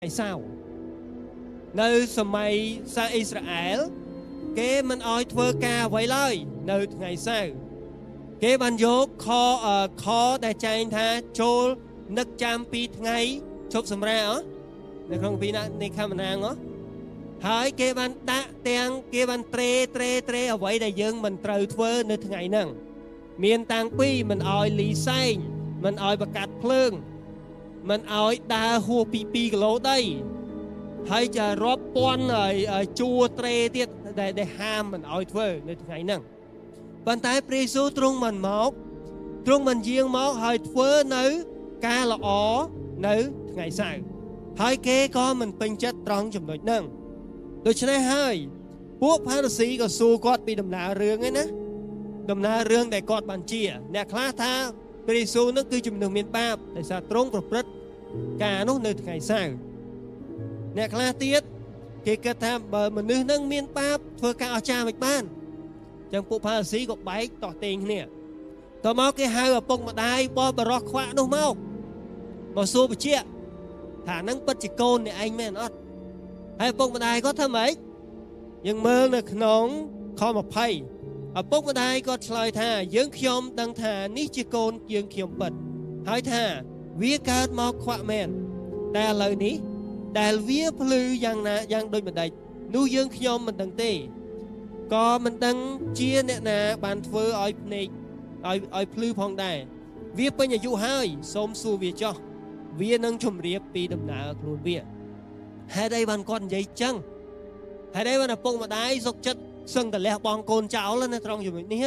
ngày sau nơi sớm mai sa Israel kế mình oi thưa ca vậy lời nơi ngày sau kế ban dốt khó để chạy tha trôi nước chăm pi ngày chụp sớm ra ó để không pi nè này khăm nàng ó hỏi kế ban đã tiếng kế ban tre ở vậy để dương mình trời thưa nơi ngày nâng miền tang pi mình oi lì xanh mình oi bạc cát phượng mình oi đa hùa pi lỗ đây hayจะรบป้อนชัวเตรเตียได้ห้ามมันเอาเถอะในไงนั่งปัญหาพระเยซูตรงมันมอกตรงมันเยียงมอกให้เถอะในกาละอ๋อในไงสายให้เก๋ก็มันเป็นจัดตรองจำนวนนั่งโดยฉะนั้นให้พวกพระฤาษีก็สู้กอดปีดำนาเรื่องไงนะดำนาเรื่องแต่กอดบัญชีเนี่ยคลาท้าพระเยซูนั่นคือจำนวนเมียนป้าแต่สาตรงกับพระกาโน่ในไงสายเนี่ยคลาเตียดเกี่ยวกับทำมันนึกนั่งเมียนป้าเพื่อการเอาชาไปบ้านจังปุพาสีก็ไปต่อเตียงเนี่ยต่อมาcái hai ở pông mà đai bo bờ róc khóa đâu mau mà xô bị chia thả năng bất chỉ côn này anh men ót hai pông mà đai có thâm ấy nhưng mơ là nóng khó mà phay ở pông mà đai có lời thà dưỡng khiom đăng thà ní chỉ côn dưỡng khiom bật hai thà vía cao mau khóa men ta lời ní đại vía phư yang đôi mình đây nuôi dưỡng khiom mình đằng tê có mình đăng chia nè nè bàn phơi oi này oi phư phong đài vía bây giờ dụ hai xôm xu vía cho vía nâng chùm riệp pi đầm nà luôn vía hai đây bàn con giấy chăng hai đây bàn là pông mà đái dọc chất sưng cả lẹ bong côn cháu lên trong chùm này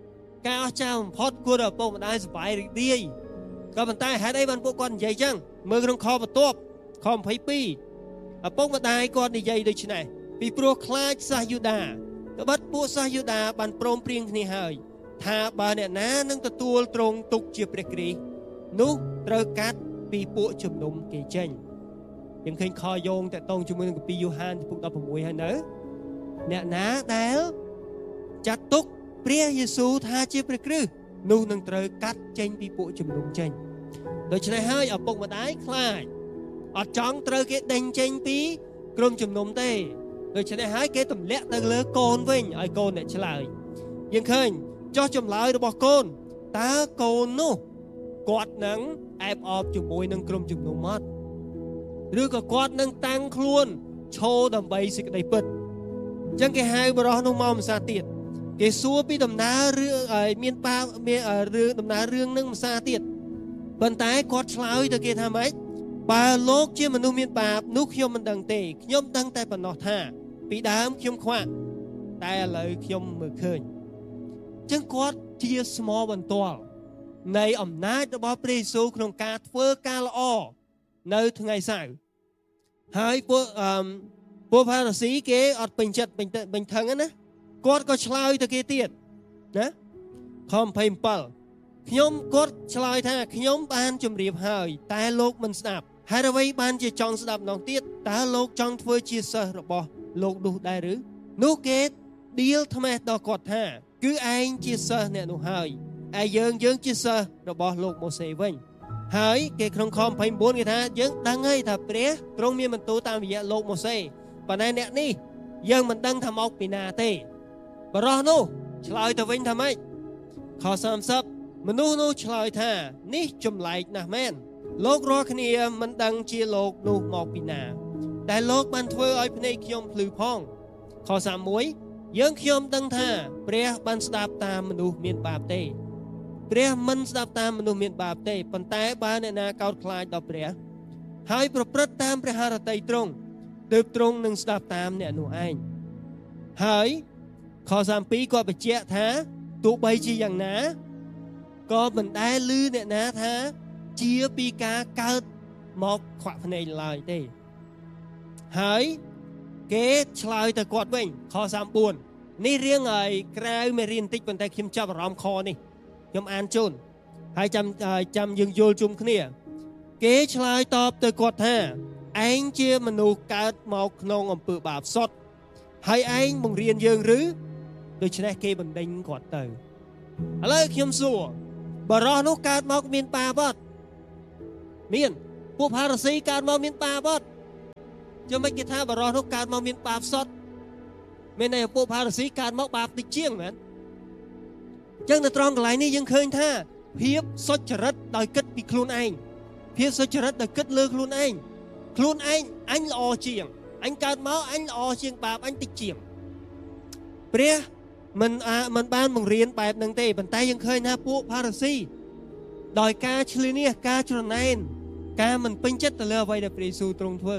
cao chào phốt cua ở pông mà đái phải đi có bàn tay hai đây bàn pông con giấy chăng mơ trong kho và top không phải pi ở pông mà đai con đi dây đây chứ này vì pro class sa yudaก็บัดพวกซายูดาบันโปรมเปรียงนี่หายถ้าบาเนี่ยนะนั่งตะตัวตรงตุกเจียบเรกรีนุตระกัดปีพวกจุ่มนมเกจงยังเคยคอยโยงแต่ตรงจุ่มมือกับปียูฮันที่พวกเราผมวยฮันเนอเนี่ยนะแต่จัดตุกเปรียเยซูท่าเจียบเรกรีนุนั่งตระกัดเจงปีพวกจุ่มนมเจงโดยฉะนั้นให้เอาปกมาได้คลายเอาจ้องตระเกดเด้งเจงปีกรมจุ่มนมเต้โดยฉะนั้นหายเกตุ่มเละตะเลือโกนวิ่งไอโกนเนี่ยเฉลยยังเคยจ่อจุ่มลายระบบโกนตาโกนนู้กอดหนังแอบออกจุ่มมวยนังกลมจุ่มนมัดหรือก็กอดนังตังคลวนโชว์ดำใบสิกได้ปิดจังแกหายบรอนุ่มมอมซาติดแกซัวปีดำนาเรื่องเมียนปาเมียเรื่องดำนาเรื่องนึงซาติดปัญไตกอดเฉลยตะเกียทำไมปาโลกเชื่อมนุษย์เมียนปานุขยมมันดังเตะยมดังแต่ปนอท่าปีดามขยมขวานแต่เลยขยมมือเคยจังกอดเชียสมอบันตัวในอำนาจระบอบพระเยซูขนมการเฟื่อการละอ้อในทั้งไงสายหายพวกพระฤาษีเกอดเป็นจัดเป็นทั้งนั้นนะกอดก็ชลายตะเกียเตียดนะคอมเพมเปิลขยมกอดชลายท่าขยมบานจุ่มเรียบหายแต่โลกมันสนับหายไว้บานจะจองสนับน้องเตียดแต่โลกจองเฟื่อเชียสระบอบโลกดูได้หรือนูเกตเดียวทำไมดอกกอดท่าคือไอ้เชียสเนี่ยนูหายไอ้เยิงเชียสระบอบโลกโมเสวินหายเกตครองคอมเพมบุญกันท่ายังดังให้ถ้าเปรี้ยตรงมีมันตัวตามวิญญาณโลกโมเสปนายเนี่ยนี่ยังมันดังทำออกปีนาเต้บรอนูชลอยตะวินทำไมขอสามซับมนุษย์นูชลอยท่านี่จุ่มไหลนะแม่นโลกรอคเนียมันดังเชียโลกนูมอกปีนาแต่โลกมันเฟื่อไอ้พเนขยมพลือพองขอสามมวยยังขยมดังท่าเปรียบันสดับตามมนุษย์เมียนบาปเต้เปรียมันสดับตามมนุษย์เมียนบาปเต้ปันแต่บ้านในนาเกาคลายดอกเปรียหายประพฤติตามพระหฤทัยตรงตืบตรงหนึ่งสดับตามเนี่ยหนูไอ้หายขอสามปีก็ไปเจ้าท้าตัวใบจีอย่างน้าก็เหมือนได้ลือเนี่ยนะท้าเจียปีกาเกิดหมอกขวาพเนลายเต้หายเกตชลายแต่กอดวิ่งคอสามปูนนี่เรื่องไอ้กลายไม่เรียนติ๊กเป็นแต่คิมจับรอมคอนี่ยมอ่านจุนให้จำยังโยลจุ่มขึ้นเนี่ยเกตชลายตอบแต่กอดท่าไอ้เชี่ยมนุษย์เกิดหมอกนองอมเปื่อบาปสดให้ไอ้มึงเรียนยังหรือโดยชนะเกบันดิงกอดเตออะไรคิมสัวบารอนุกเกิดหมอกมีนปาบดเมียนพวกพาราสีเกิดหมอกมีนปาบด cho mấy cái tha bà rò nó cạn mau miền bạp sót bên này bộ phá sĩ cạn mau bạp tịch chiêng mẹ chẳng là tròn cái lại nàyยังkhơi tha hiếp sốt chả rất đòi kết bị khuôn anh hiếp sốt chả rất đòi kết lơ khuôn anh lo chiêng anh cạn máu anh lo chiêng bạp anh tịch chiêng bria mình ban bằng riêng bài nâng tê bàn tayยังkhơi na bộ phá sĩ đòi ca chli nia ca chron anh ca mình pin chất từ lơ vay để presu trong thưa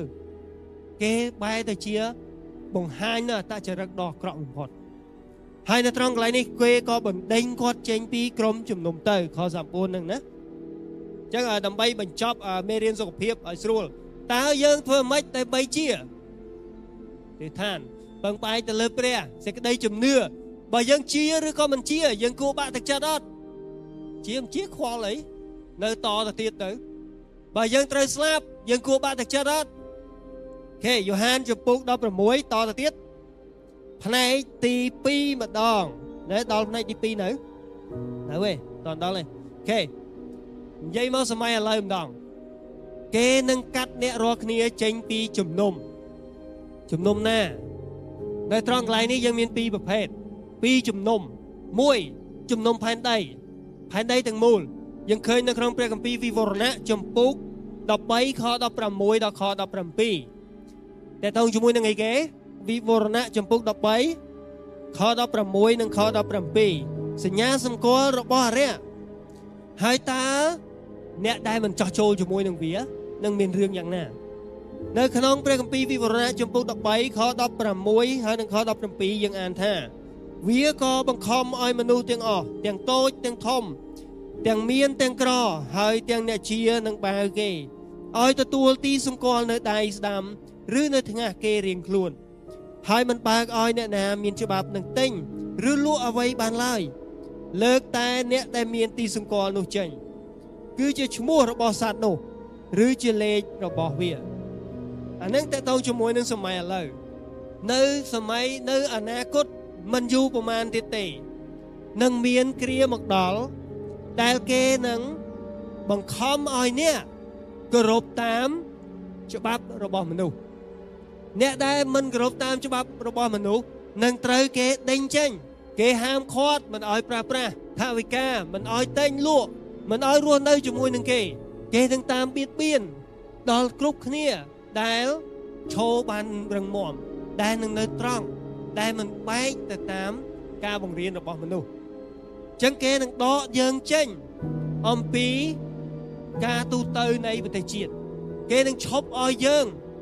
cái bài từ chia bồng hai nữa taจะรักดอกกรอบหมดhaiในตรงไหนนี่เกยก็บันเด้งก็เจงปีกรมจุ่มนมเตยขอสามปูนหนึ่งนะจังดำใบบรรจบเมเรียนสุขภาพไอสรูลตาเยิงเพื่อไม่แต่ใบเชี่ยที่ท่านบางไปแต่เลือเปรี้ยเสกได้จุ่มเนื้อบ่ยังเชี่ยหรือก็มันเชี่ยยังกูบะตักจัดอดเชี่ยมเชี่ยควอเลยเนื้อต่อตะเตียดเนื้อบ่ยังไตรสลับยังกูบะตักจัดอดโอเคโยฮันจะปลูกดอกประมวยต่อตะเตียดพนัยตีปีมาดองเนี่ยดองพนัยตีปีหนึ่งไหนเว้ยตอนดองเลยโอเคยัยมาสมัยอะไรมันดองเกนังกัดเนี่ยรอคเนียเจงปีจุ่มนมหน้าในตรองไหลนี้ยังมีปีประเภทปีจุ่มนมมวยจุ่มนมภายในตั้งมูลยังเคยในครองเปรียกปีวิวรณะจุ่มปุ๊กดอกใบคอดอกประมวยดอกคอดอกประปีแต่ต้องจุ่มมวยนั่งไงเก๋วิวรณะจำพวกดอกใบคอดอกประมวยนั่งคอดอกประปีสัญญาสมกอรบบ่อเรียหายตาเนี่ยได้มันจ่อโจจุ่มมวยนั่งเวียนั่งเมียนเรื่องอย่างน่ะในขนมเปรียกปีวิวรณะจำพวกดอกใบคอดอกประมวยหายนั่งคอดอกประปียังอ่านท่าเวียก็บังคอมอ้อยมนุษย์เตียงออกเตียงโต้เตียงทอมเตียงเมียนเตียงกรอหายเตียงเนี่ยเชียนั่งบาเกอ้อยตัวตีสมกอในไดสดำหรือในทางเกเรียงคลุนให้มันปากอ้อยเนี่ยนะมีนฉบับหนึ่งติ้งหรือลู่เอาไว้บานไล่เลิกแต่เนี่ยแต่มีนตีสมกอนุจัยคือจะชั่วโมงระบอบสัตว์นุหรือจะเล่ระบอบเวียอันนั้นแต่ต้องชั่วโมงนึงสมัยอะไรในสมัยในอนาคตมันอยู่ประมาณเตะนังมีนเกลียหมกดอลแต่เกนังบังคับอ้อยเนี่ยกรบตามฉบับระบอบมนุษย์เนี่ยได้มันกรบตามฉบับระบอบมนุษย์นังเตยเกเด้งเจงเกห้ามคอดมันอ้อยปลาท่าวิกามันอ้อยเต้นลวกมันอ้อยรวนได้จมูกหนึ่งเกทั้งตามเบียนดอลกรุ๊ปเนี่ยได้โชว์บันรังหม่อมได้หนึ่งในตรองได้มันไปแต่ตามการบังเรียนระบอบมนุษย์จังเกนังดอยังเจงอมปีการตูเตยในประเทศจีนเกนังชอบอ้อยยัง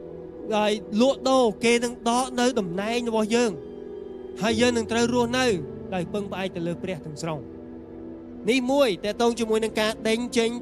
rồi lụa đồ kê nâng đó nơi đầm nay nó bao dương hai dân nâng trời ruộng nơi rồi bưng bay từ lưỡi bẹt thằng sòng ní muốiแต่ต้องจมูกนางกาเด้งเจง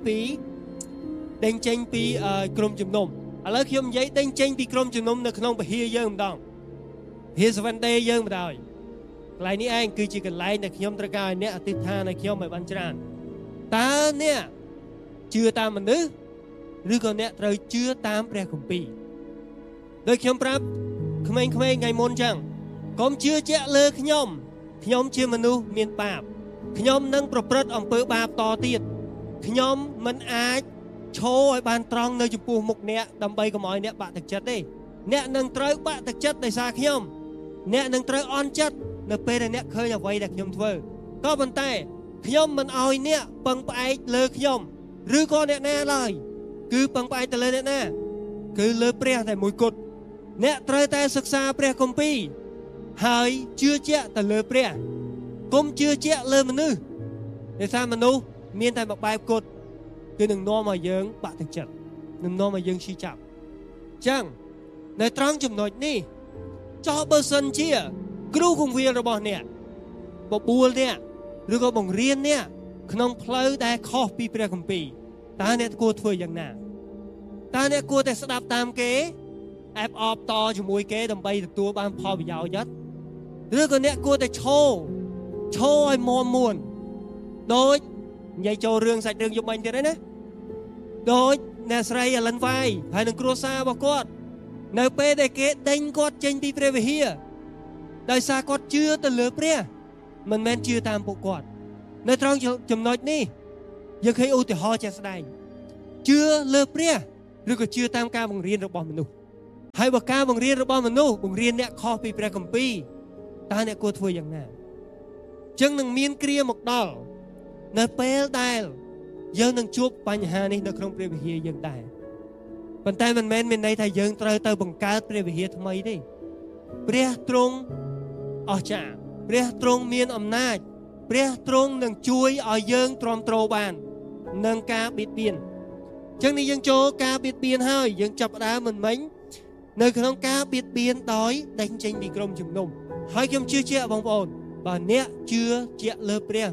ปีกรมจุ่มนมอะไรขี้มยัยเด้งเจงปีกรมจุ่มนมในขนมไปเฮียเยอะมันดองเฮียสวรรค์เตยเยอะมาได้ลายนี้เองคือจีกันลายในขี้มตะการเนี่ยติดทางในขี้มแบบบัญชาตาเนี่ยเชื่อตามมันนึกหรือก่อนเนี่ยเราเชื่อตามแปรของปีโดยขยมปรับขมายไงมนจังก้มเชื่อเจ้าเลือขยมเชื่อมนุษย์เมียนปาบขยมนั่งประพฤติอำเภอบาปต่อตีดขยมมันอาจโชว์ให้บานตรองในจุปูมุกเนี่ยดำใบกับหมอยเนี่ยบะตักจัดได้เนี่ยนั่งเตยบะตักจัดในสาขยมเนี่ยนั่งเตยอ่อนจัดในเปรย์เนี่ยเคยเอาไว้แต่ขยมเถื่อก็บนใต้ขยมมันเอาเนี่ยปังไปเลือขยมหรือก็เนี่ยแน่เลยคือปังไปแต่เลยเนี่ยแน่คือเลือเปรี้ยแต่มวยกดเนี่ยเตยแต่ศึกษาเปรี้ยคอมปีหายเชื่อเจ้าแต่เลือเปรี้ยก้มเชื่อเจ้าเลือมันนึในสามมนุษย์มีแต่แบบใบกดคือหนึ่งน้อมาเยิงบะถึงจัดหนึ่งน้อมาเยิงชี้จับจังในตรังจุ่มหน่อยนี่จอเบอร์ซันเชียครูคงเวียนระบอบเนี่ยบอกบัวเนี่ยหรือก็บ่งเรียนเนี่ยขนมเพลย์ได้ข้อปีเปรี้ยคอมปีตาเนี่ยกลัวถ้วยอย่างน่ะตาเนี่ยกลัวแต่สดับตามเก๋แอบออบต่อจมูกเก๋ดำไปตัวบางพอไปยาวยัดหรือก็เนี่ยกลัวแต่โชว์ไอ้มอมวนโดยยายโจเรื่องใส่เรื่องยุบมันจะได้นะโดยเนสไรลันไฟภายในครัวซาบอกกอดเนเป้ได้เก๋เด้งกอดเจนปีเปรี้ยเฮียได้ซากอดเชื่อแต่เหลือเปรี้ยมันแม่นเชื่อตามปกอดในตรองจำนวนนี่ยังเคยอุติหอจะแสดงเชื่อเหลือเปรี้ยหรือก็เชื่อตามการบังเรียนระบอบมนุษย์ហើយបើការបង្រៀនរបស់មនុស្សបង្រៀនអ្នកខុសពីព្រះគម្ពីរតើអ្នកគួរធ្វើយ៉ាងណាចឹងនឹងមានគ្រាមកដល់នៅពេលដែលយើងនឹងជួបបញ្ហានេះនៅក្នុងព្រះវិហារយើងដែរប៉ុន្តែមិនមែនមានន័យថាយើងត្រូវទៅបង្កើតព្រះវិហារថ្មីទេព្រះទ្រង់អស្ចារ្យព្រះទ្រង់មានអំណាចព្រះទ្រង់នឹងជួយឲ្យយើងទ្រាំទ្របាននឹងការបៀតបៀនចឹងនេះយើងចូលការបៀតបៀនហើយយើងចាប់ផ្ដើមមិនមិញនៅក្នុងការបៀតបៀនដោយដេញចេញពីក្រុមជំនុំហើយខ្ញុំជឿជាក់បងប្អូនបើអ្នកជឿជាក់លើព្រះ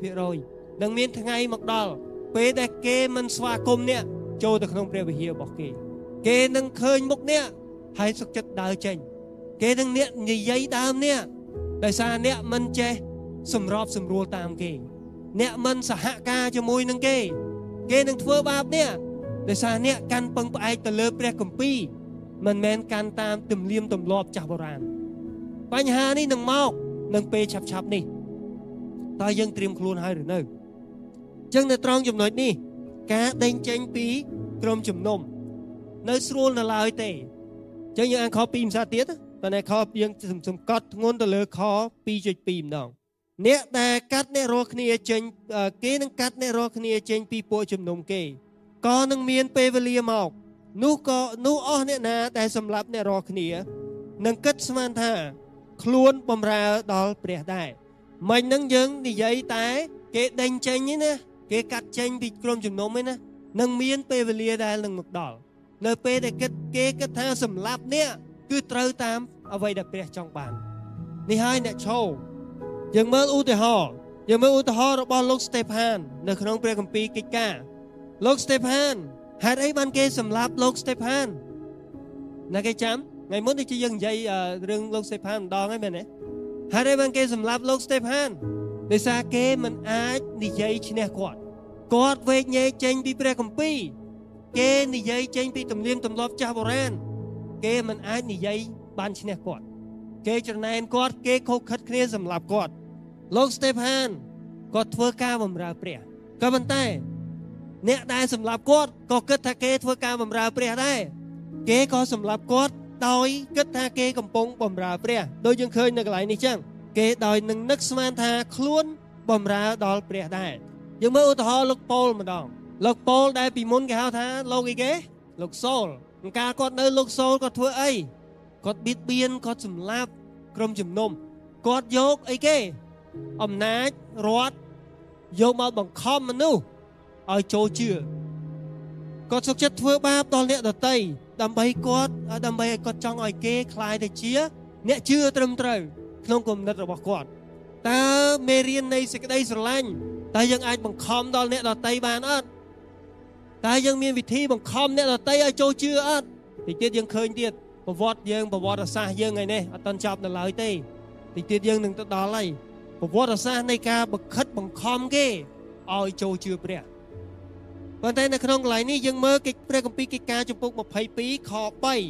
100% នឹងមានថ្ងៃមកដល់ពេលដែលគេមិនស្វាគមន៍អ្នកចូលទៅក្នុងព្រះវិហាររបស់គេនឹងឃើញមុខអ្នកហើយសុខចិត្តដើរចេញគេនឹងអ្នកនិយាយដើមអ្នកដោយសារអ្នកមិនចេះសម្របសម្រួលតាមគេអ្នកមិនសហការជាមួយនឹងគេនឹងធ្វើបាបអ្នកដោយសារអ្នកកាន់ពឹងផ្អែកទៅលើព្រះគម្ពីរមិនមែនកាន់តាមទំនៀមទម្លាប់ចាស់បុរាណបញ្ហានេះនឹងមកនឹងពេលឆាប់នេះតើយើងត្រៀមខ្លួនហើយឬនៅចឹងនៅត្រង់ចំណុចនេះការដេញចេញពីក្រុមជំនុំនៅស្រួលនៅឡើយទេចឹងយើងអានខ2ភាសាទៀតតែនៅខយើងសង្កត់ធ្ងន់ទៅលើខ 2.2 ម្ដងអ្នកដែលកាត់អ្នករាល់គ្នាចេញគេនឹងកាត់អ្នករាល់គ្នាចេញពីពួកជំនុំគេក៏នឹងមានពេលវេលាមកនោះអស់អ្នកណាដែលសម្លាប់អ្នករាល់គ្នានឹងគិតស្មានថាខ្លួនបំរើដល់ព្រះដែរមិញហ្នឹងយើងនិយាយតែគេដេញចេញទេណាគេកាត់ចេញពីក្រុមជំនុំទេណានឹងមានពេលវេលាដែលនឹងមកដល់នៅពេលដែលគេគិតថាសម្លាប់អ្នកគឺត្រូវតាមអ្វីដែលព្រះចង់បាននេះហើយអ្នកឈោយើងមើលឧទាហរណ៍របស់លោកស្តេផាននៅក្នុងព្រះគម្ពីរកិច្ចការលោកស្តេផានហេតុអីបានគេសម្លាប់លោកស្តេផានណាគេចាំថ្ងៃមុនที่យើងនិយាយរឿងលោកស្តេផានម្ដងហើយមែនទេហេតុអីបានគេសម្លាប់លោកស្តេផានដោយសារគេមិនអាចនិយាយឈ្នះគាត់វែកញែកចេញពីព្រះគម្ពីរគេនិយាយចេញពីទំនៀមទម្លាប់ចាស់បុរាណគេមិនអាចនិយាយបានឈ្នះគាត់គេច្រណែនគាត់គេខុសខិតគ្នាសម្លាប់គាត់លោកស្តេផានគាត់ធ្វើការបម្រើព្រះក៏ប៉ុន្តែអ្នកដែលសម្លាប់គាត់ក៏គិតថាគេធ្វើការបម្រើព្រះដែរគេក៏សម្លាប់គាត់ដោយគិតថាគេកំពុងបម្រើព្រះដូចយើងឃើញនៅកន្លែងនេះចឹងគេដោយនឹងនឹកស្មានថាខ្លួនបម្រើដល់ព្រះដែរយើងមើលឧទាហរណ៍លោកប៉ូលម្ដងលោកប៉ូលដែលពីមុនគេហៅថាលោកអីគេលោកសូលកាលគាត់នៅលោកសូលគាត់ធ្វើអីគាត់បៀតបៀនគាត់សម្លាប់ក្រុមជំនុំគាត់យកអីគេអំណាចរដ្ឋយកមកបង្ខំមនុស្សឲ្យចូលជឿគាត់សុខចិត្តធ្វើបាបដល់អ្នកដទៃដើម្បីឲ្យគាត់ចង់ឲ្យគេคล้ายទៅជាអ្នកជឿត្រឹមត្រូវក្នុងគំនិតរបស់គាត់តើមេរៀននៃសេចក្តីស្រឡាញ់តើយើងអាចបង្ខំដល់អ្នកដទៃបានអត់តើយើងមានវិធីបង្ខំអ្នកដទៃឲ្យចូលជឿអត់តិចទៀតយើងឃើញទៀតប្រវត្តិសាស្ត្រយើងថ្ងៃនេះអត់ទាន់ចប់នៅឡើយទេតិចទៀតយើងនឹងទៅដល់ហើយប្រវត្តិសាស្ត្រនៃការបង្ខំគេឲ្យចូលជឿព្រះប៉ុន្តែនៅក្នុងកន្លែងនេះយើងមើលព្រះគម្ពីរកិច្ចការចំពុក22ខ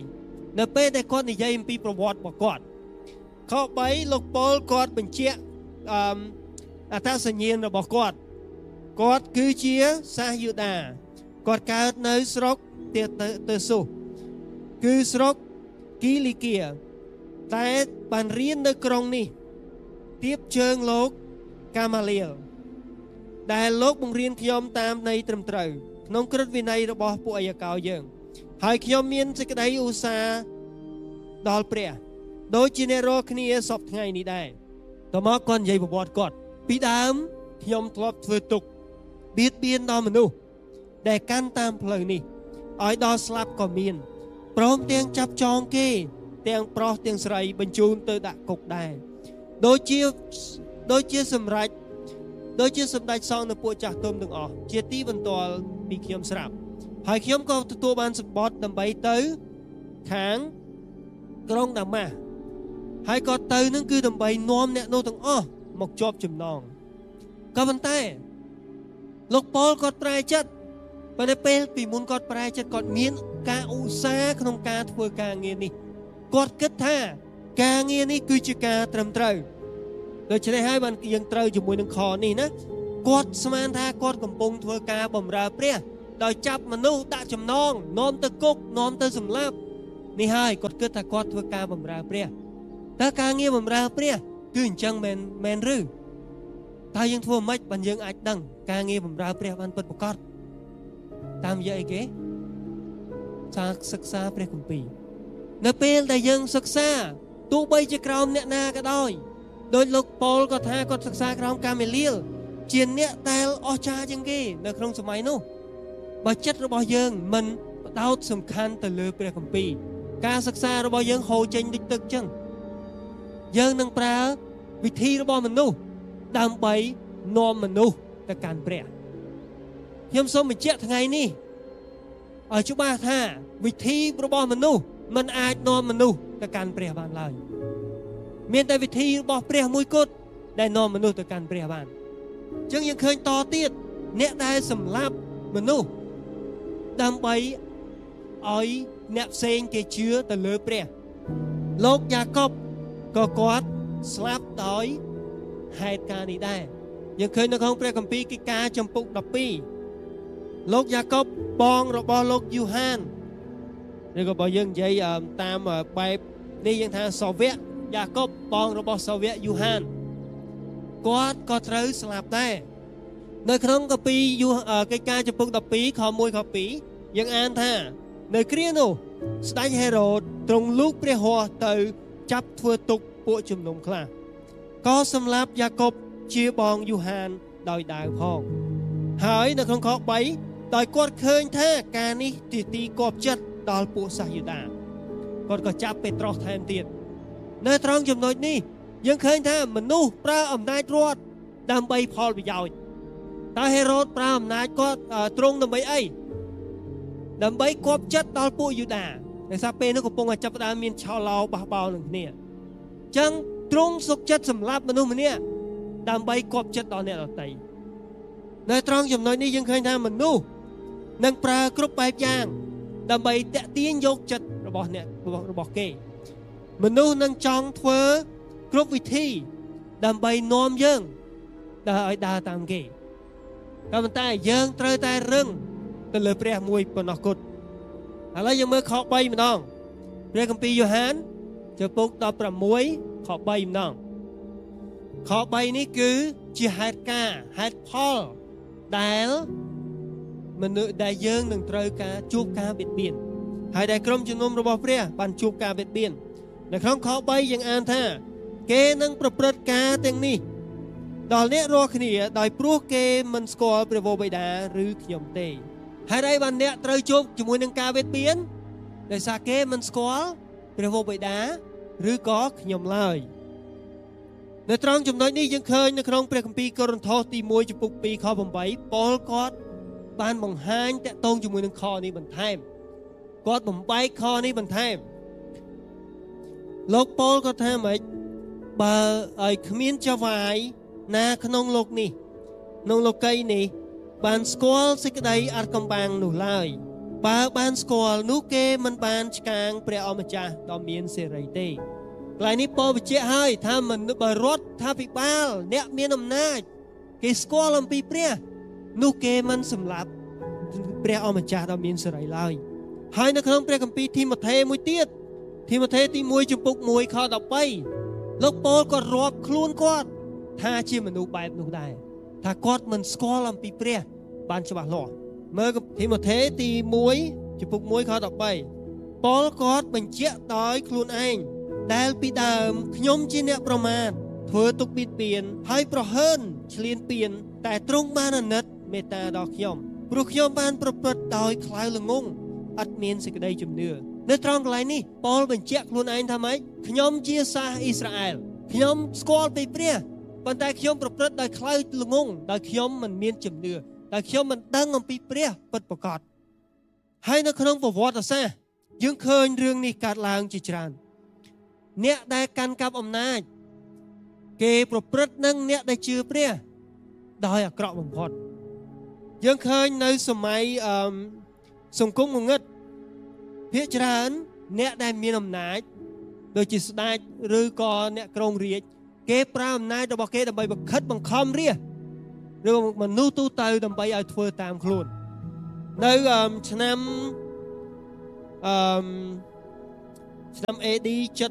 3នៅពេលដែលគាត់និយាយអំពីប្រវត្តិរបស់គាត់ខ3លោកប៉ូលគាត់បញ្ជាក់អត្តសញ្ញាណរបស់គាត់គឺជាសាសយូដាគាត់កើតនៅស្រុកតឺស៊ូសគឺស្រុកគីលីគៀតែបានរៀននៅក្រុងនេះទៀបជើងលោកកាម៉ាលៀលដែលលោកបង្រៀនខ្ញុំតាមន័យត្រឹមត្រូវក្នុងក្រឹតវិន័យរបស់ពួកអាយកោយើងហើយខ្ញុំមានសេចក្តីឧស្សាហ៍ដល់ព្រះដូចជាអ្នករាល់គ្នាសពថ្ងៃនេះដែរតមកគាត់និយាយប្រវត្តិគាត់ពីដើមខ្ញុំធ្លាប់ធ្វើទុក្ខបៀតបៀនដល់មនុស្សដែលកាន់តាមផ្លូវនេះឲ្យដល់ស្លាប់ក៏មានព្រមទាំងចាប់ចងគេទាំងប្រុសទាំងស្រីបញ្ជូនទៅដាក់គុកដែរដូចជាសម្ដេចសង្ឃនៅពួកចាស់ទុំទាំងអស់ជាទីបន្ទាល់ពីខ្ញុំស្រាប់ហើយខ្ញុំក៏ទទួលបានសម្បត្តិដើម្បីទៅខាងក្រុងដាម៉ាស់ហើយក៏ទៅនឹងគឺដើម្បីនាំអ្នកនោះទាំងអស់មកជាប់ចំណងក៏ប៉ុន្តែលោកប៉ូលគាត់ប្រែចិត្តប៉ុន្តែពេលពីមុនគាត់ប្រែចិត្តគាត់មានការឧស្សាហ៍ក្នុងការធ្វើការងារនេះគាត់គិតថាការងារនេះគឺជាការត្រឹមត្រូវដូច្នេះហើយបានយើងត្រូវជាមួយនឹងខនេះណាគាត់ស្មានថាគាត់កំពុងធ្វើការបម្រើព្រះដោយចាប់មនុស្សដាក់ចំណងនាំទៅគុកនាំទៅសម្លាប់នេះហើយគាត់គិតថាគាត់ធ្វើការបម្រើព្រះតើការងារបម្រើព្រះគឺអញ្ចឹងមែនឬតើយើងធ្វើម៉េចបានយើងអាចដឹងការងារបម្រើព្រះបានពិតប្រាកដតាមរយៈអីគេសិក្សាព្រះគម្ពីរនៅពេលដែលយើងសិក្សាទោះបីជាក្រោមអ្នកណាក៏ដោយដោយលោកប៉ូលក៏ថាគាត់សិក្សាក្រោមកាមេលៀលជាអ្នកដែលអស្ចារ្យជាងគេនៅក្នុងសម័យនោះបើចិត្តរបស់យើងមិនផ្ដោតសំខាន់ទៅលើព្រះគម្ពីរការសិក្សារបស់យើងហូរចេញដូចទឹកចឹងយើងនឹងប្រើវិធីរបស់មនុស្សដើម្បីនាំមនុស្សទៅកាន់ព្រះខ្ញុំសូមបញ្ជាក់ថ្ងៃនេះឲ្យច្បាស់ថាវិធីរបស់មនុស្សមិនអាចនាំមនុស្សទៅកាន់ព្រះបានឡើយមានតែវិធីរបស់ព្រះមួយគត់ដែលនាំមនុស្សទៅកាន់ព្រះបានអញ្ចឹងយើងឃើញតទៀតអ្នកដែលសម្លាប់មនុស្សដើម្បីឲ្យអ្នកផ្សេងគេជឿទៅលើព្រះលោកយ៉ាកុបក៏គាត់ស្លាប់ដោយហេតុការណ៍នេះដែរយើងឃើញនៅក្នុងព្រះគម្ពីរកិច្ចការចំពុក12លោកយ៉ាកុបបងរបស់លោកយូហានឬក៏បើយើងនិយាយតាមបែបនេះយើងថាសាវកយ៉ាកុបបងរបស់សាវកយូហានគាត់ក៏ត្រូវស្លាប់ដែរនៅក្នុងគម្ពីរកិច្ចការចំពុក12ខ1ខ2យើងអានថានៅគ្រានោះស្ដេចហេរ៉ូតទ្រង់លូកព្រះហស្ថទៅចាប់ធ្វើទុកពួកជំនុំខ្លះក៏សម្លាប់យ៉ាកុបជាបងយូហានដោយដាវផងហើយនៅក្នុងខ3ដោយគាត់ឃើញថាការនេះជាទីគប់ចិត្តដល់ពួកសាសយូដាគាត់ក៏ចាប់ពេត្រុសថែមទៀតនៅត្រង់ចំណុចនេះយើងឃើញថាមនុស្សប្រើអំណាចរដ្ឋដើម្បីផលប្រយោជន៍តើហេរ៉ូតប្រើអំណាចគាត់ទ្រង់ដើម្បីអីដើម្បីគប់ចិត្តដល់ពួកយូដាដោយសារពេលនោះកំពុងតែចាប់ផ្ដើមមានឆោឡោបះបោរនឹងគ្នាអញ្ចឹងទ្រង់សុខចិត្តសម្លាប់មនុស្សម្នាក់ដើម្បីគប់ចិត្តដល់អ្នកដទៃនៅត្រង់ចំណុចនេះយើងឃើញថាមនុស្សនឹងប្រើគ្រប់បែបយ៉ាងដើម្បីតាក់ទាញយកចិត្តរបស់អ្នករបស់គេមនុស្សនឹងចង់ធ្វើគ្រប់វិធីដើម្បីនាំយើងឲ្យដើរតាមគេក៏ប៉ុន្តែយើងត្រូវតែរឹងទៅលើព្រះមួយប៉ុណ្ណោះគត់ឥឡូវយើងមើលខ3ម្ដងព្រះគម្ពីរយ៉ូហានចំពុក16ខ3ម្ដងខ3នេះគឺជាហេតុការហេតុផលដែលមនុស្សដែលយើងនឹងត្រូវការជួបការបៀតបៀនហើយដែលក្រុមជំនុំរបស់ព្រះបានជួបការបៀតបៀននៅក្នុងខ3យើងអានថាគេនឹងប្រព្រឹត្តការទាំងនេះដល់អ្នករាល់គ្នាដោយព្រោះគេមិនស្គាល់ព្រះវរបិតាឬខ្ញុំទេហើយឯបានអ្នកត្រូវជួបជាមួយនឹងការបៀតបៀនដោយសារគេមិនស្គាល់ព្រះវរបិតាឬក៏ខ្ញុំឡើយនៅត្រង់ចំណុចនេះយើងឃើញនៅក្នុងព្រះគម្ពីរកូរិនថូសទី1ចំពុក2ខ8ប៉ូលគាត់បានបង្ហាញតាក់ទងជាមួយនឹងខនេះបន្ថែមគាត់បំបែកខនេះបន្ថែមលោកប៉ូលគាត់ថាម៉េចបើឲ្យគ្មានចៅហ្វាយណាក្នុងលោកនេះក្នុងលោកីនេះបានស្គាល់សេចក្តីអត់កំបាំងនោះឡើយបើបានស្គាល់នោះគេមិនបានឆ្កាងព្រះអម្ចាស់ដ៏មានសេរីទេកន្លែងនេះប៉ូលបញ្ជាក់ហើយថាមនុស្សបើរដ្ឋថាភិបាលអ្នកមានអំណាចគេស្គាល់អំពីព្រះនោះគេមិនសម្លាប់ព្រះអម្ចាស់ដ៏មានសេរីឡើយហើយនៅក្នុងព្រះគម្ពីរទីម៉ូថេមួយទៀតទីម៉ូថេទី1ចំពុក1ខ13លោកប៉ូលគាត់រាប់ខ្លួនគាត់ថាជាមនុស្សបែបនោះដែរថាគាត់មិនស្គាល់អំពីព្រះបានច្បាស់លាស់មើលទីម៉ូថេទី1ចំពុក1ខ13ប៉ូលគាត់បញ្ជាក់ដោយខ្លួនឯងដែលពីដើមខ្ញុំជាអ្នកប្រមាថធ្វើទុកបៀតបៀនហើយប្រហើនឈ្លានពានតែទ្រង់បានអាណិតមេត្តាដល់ខ្ញុំព្រោះខ្ញុំបានប្រព្រឹត្តដោយខ្លៅល្ងង់អត់មានសេចក្តីជំនឿនៅត្រង់កន្លែងនេះប៉ូលបញ្ជាក់ខ្លួនឯងថាម៉េចខ្ញុំជាសាសអ៊ីស្រាអែលខ្ញុំស្គាល់ពីព្រះប៉ុន្តែខ្ញុំប្រព្រឹត្តដោយខ្លៅល្ងង់ដោយខ្ញុំមិនមានជំនឿដោយខ្ញុំមិនដឹងអំពីព្រះពិតប្រាកដហើយនៅក្នុងប្រវត្តិសាស្ត្រយើងឃើញរឿងនេះកើតឡើងជាច្រើនអ្នកដែលកាន់កាប់អំណាចគេប្រព្រឹត្តនឹងអ្នកដែលជឿព្រះដោយអាក្រក់បំផុតយើងឃើញនៅសម័យសង្គមងងឹតភាគច្រើនអ្នកដែលមានអំណាចដូចជាស្ដេចឬក៏អ្នកគ្រងរាជ្យគេប្រើអំណាចរបស់គេដើម្បីបង្ខិតបង្ខំរាស្ត្រឬមនុស្សទូទៅដើម្បីឲ្យធ្វើតាមខ្លួននៅឆ្នាំ AD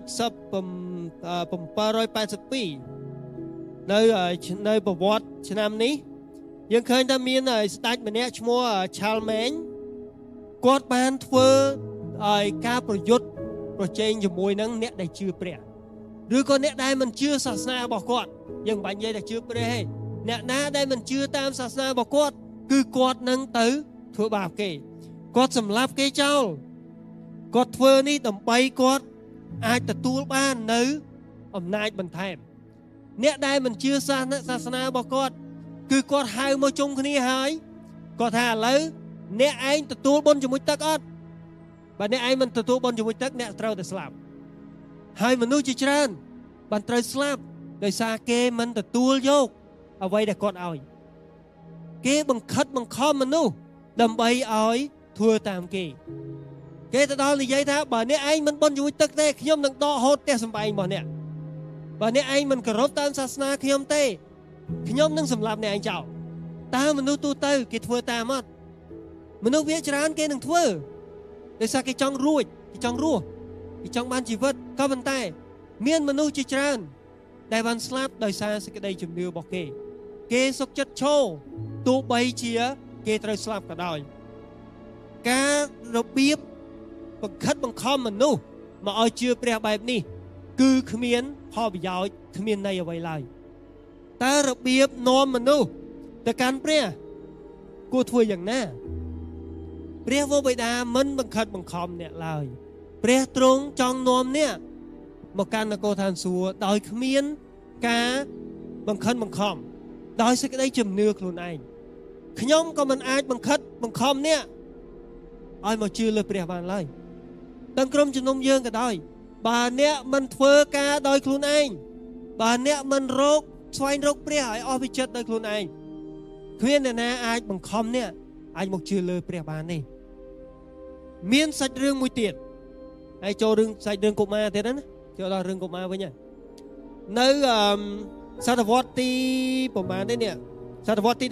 782នៅប្រវត្តិឆ្នាំនេះយើងឃើញថាមានស្ដេចម្នាក់ឈ្មោះ Charlemagne គាត់បានធ្វើឲ្យការប្រយុទ្ធប្រជែងជាមួយនឹងអ្នកដែលជឿព្រះឬក៏អ្នកដែលមិនជឿសាសនារបស់គាត់យើងមិនបាច់និយាយថាជឿព្រះទេអ្នកណាដែលមិនជឿតាមសាសនារបស់គាត់គឺគាត់នឹងទៅធ្វើបាបគេគាត់សម្លាប់គេចោលគាត់ធ្វើនេះដើម្បីគាត់អាចទទួលបាននៅអំណាចបន្ថែមអ្នកដែលមិនជឿសាសនារបស់គាត់គឺគាត់ហៅមកជុំគ្នាហើយគាត់ថាឥឡូវអ្នកឯងទទួលបុណ្យជាមួយទឹកអត់បើអ្នកឯងមិនទទួលបុណ្យជាមួយទឹកអ្នកត្រូវតែស្លាប់ហើយមនុស្សជាច្រើនបានត្រូវស្លាប់ដោយសារគេមិនទទួលយកអ្វីដែលគាត់ឲ្យគេបង្ខិតបង្ខំមនុស្សដើម្បីឲ្យធ្វើតាមគេទៅដល់និយាយថាបើអ្នកឯងមិនបុណ្យជាមួយទឹកទេខ្ញុំនឹងដកហូតផ្ទះសម្បែងរបស់អ្នកបើអ្នកឯងមិនគោរពតាមសាសនាខ្ញុំទេខ្ញុំនឹងសម្លាប់អ្នកឯងចោលតើមនុស្សទូទៅគេធ្វើតាមអត់មនុស្សវាច្រើនគេនឹងធ្វើដោយសារគេចង់រួចគេចង់រស់គេចង់បានជីវិតក៏ប៉ុន្តែមានមនុស្សជាច្រើនដែលបានស្លាប់ដោយសារសេចក្តីជំនឿរបស់គេសុខចិត្តឈរទោះបីជាគេត្រូវស្លាប់ក៏ដោយការរបៀបបង្ខិតបង្ខំមនុស្សមកឲ្យជឿព្រះបែបនេះគឺគ្មានផលប្រយោជន៍គ្មានន័យអ្វីឡើយតើរបៀបនាំមនុស្សទៅកាន់ព្រះគួរធ្វើយ៉ាងណាព្រះវរបិតាមិនបង្ខិតបង្ខំអ្នកឡើយព្រះទ្រង់ចង់នាំអ្នកមកកាន់នគរឋានសួគ៌ដោយគ្មានការបង្ខិតបង្ខំដោយសេចក្តីជំនឿខ្លួនឯងខ្ញុំក៏មិនអាចបង្ខិតបង្ខំអ្នកឲ្យមកជឿលើព្រះបានឡើយទាំងក្រុមជំនុំយើងក៏ដោយបើអ្នកមិនធ្វើការដោយខ្លួនឯងបើអ្នកមិនស្វែងរកព្រះឲ្យអស់ពីចិត្តដោយខ្លួនឯងគ្មានអ្នកណាអាចបង្ខំអ្នកអាចមកជឿលើព្រះបានទេមានសាច់រឿងមួយទៀតហើយចូលរឿងសាច់រឿងកុមារទៀតណាចូលដល់រឿងកុមារវិញហើយនៅសតវត្សទីប្រហែលទេនេះសតវត្សទី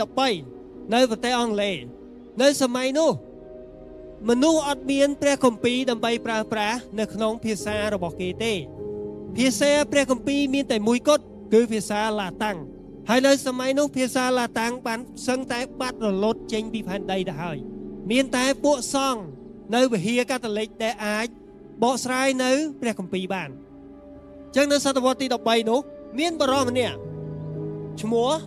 13នៅប្រទេសអង់គ្លេសនៅសម័យនោះមនុស្សអត់មានព្រះគម្ពីរដើម្បីប្រើប្រាស់នៅក្នុងភាសារបស់គេទេភាសាព្រះគម្ពីរមានតែមួយគត់គឺភាសាឡាតាំងហើយនៅសម័យនោះភាសាឡាតាំងបានសឹងតែបាត់រលត់ចេញពីផែនដីទៅហើយមានតែពួកសង្ឃនៅវិហារកាតូលិកដែលអាចបកស្រាយនៅព្រះគម្ពីរបានអញ្ចឹងនៅសតវត្សទី13នោះមានបរិសម្នាក់ឈ្មោះ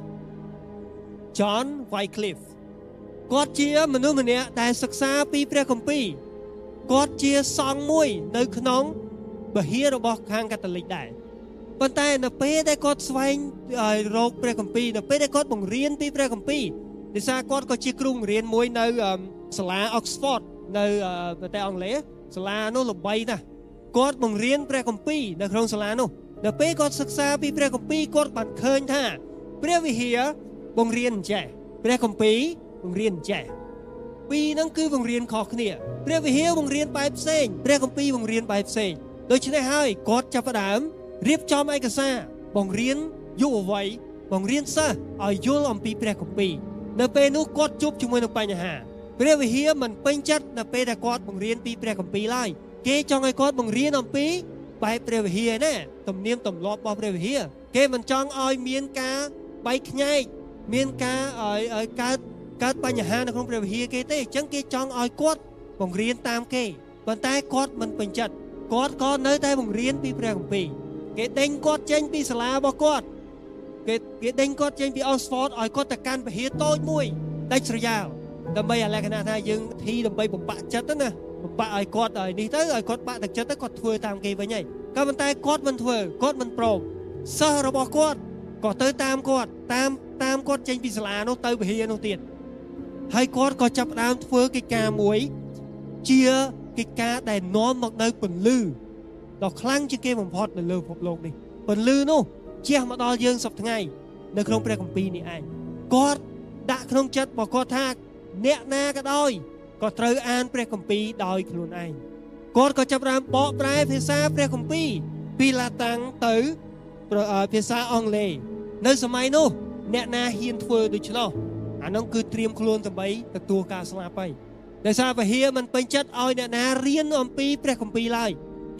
John Wycliffe គាត់ជាមនុស្សម្នាក់ដែលសិក្សាពីព្រះគម្ពីរគាត់ជាសង្ឃមួយនៅក្នុងវិហាររបស់ខាងកាតូលិកដែរប៉ុន្តែនៅពេលដែលគាត់ស្វែងរកព្រះគម្ពីរនៅពេលដែលគាត់បង្រៀនពីព្រះគម្ពីរដោយសារគាត់ក៏ជាគ្រូបង្រៀនមួយនៅសាលា Oxford នៅប្រទេសអង់គ្លេសសាលានោះល្បីណាស់គាត់បង្រៀនព្រះគម្ពីរនៅក្នុងសាលានោះនៅពេលគាត់សិក្សាពីព្រះគម្ពីរគាត់បានឃើញថាព្រះវិហារបង្រៀនអញ្ចេះព្រះគម្ពីរបង្រៀនអញ្ចេះពីរហ្នឹងគឺបង្រៀនខុសគ្នាព្រះវិហារបង្រៀនបែបផ្សេងព្រះគម្ពីរបង្រៀនបែបផ្សេងដូច្នេះហើយគាត់ចាប់ផ្ដើមរៀបចំឯកសារបង្រៀនយុវវ័យបង្រៀនសិស្សឲ្យយល់អំពីព្រះគម្ពីរនៅពេលនោះគាត់ជួបជាមួយនឹងបញ្ហាព្រះវិហារមិនពេញចិត្តនៅពេលដែលគាត់បង្រៀនពីព្រះគម្ពីរឡើយគេចង់ឲ្យគាត់បង្រៀនអំពីបែបព្រះវិហារណាទំនៀមទម្លាប់របស់ព្រះវិហារគេមិនចង់ឲ្យមានការបែកខ្ញែកមានការឲ្យកើតបញ្ហានៅក្នុងព្រះវិហារគេទេអញ្ចឹងគេចង់ឲ្យគាត់បង្រៀនតាមគេប៉ុន្តែគាត់មិនពេញចិត្តគាត់ក៏នៅតែបង្រៀនពីព្រះគម្ពីរគេដេញគាត់ចេញពីសាលារបស់គាត់គេដេញគាត់ចេញពី Oxford ឲ្យគាត់ទៅកាន់វិហារតូចមួយដាច់ស្រយាលដើម្បីឲ្យលក្ខណៈថាយើងធីដើម្បីបំបាក់ចិត្តណាបំបាក់ឲ្យគាត់ឲ្យនេះទៅឲ្យគាត់បាក់ទឹកចិត្តទៅគាត់ធ្វើតាមគេវិញហើយក៏ប៉ុន្តែគាត់មិនធ្វើគាត់មិនព្រមសិស្សរបស់គាត់ក៏ទៅតាមគាត់តាមគាត់ចេញពីសាលានោះទៅវិហារនោះទៀតហើយគាត់ក៏ចាប់ផ្ដើមធ្វើកិច្ចការមួយជាកិច្ចការដែលនាំមកនៅពន្លឺដ៏ខ្លាំងជាងគេបំផុតនៅលើពិភពលោកនេះពន្លឺនោះជះមកដល់យើងសប្តាហ៍ថ្ងៃនៅក្នុងព្រះគម្ពីរនេះឯងគាត់ដាក់ក្នុងចិត្តរបស់គាត់ថាអ្នកណាក៏ដោយក៏ត្រូវអានព្រះគម្ពីរដោយខ្លួនឯងគាត់ក៏ចាប់ផ្ដើមបកប្រែភាសាព្រះគម្ពីរពីឡាតាំងទៅភាសាអង់គ្លេសនៅសម័យនោះអ្នកណាហ៊ានធ្វើដូច្នោះអានោះគឺត្រៀមខ្លួនដើម្បីទទួលការស្លាប់ហើយដោយសារវិហារមិនពេញចិត្តឲ្យអ្នកណារៀនអំពីព្រះគម្ពីរឡើយ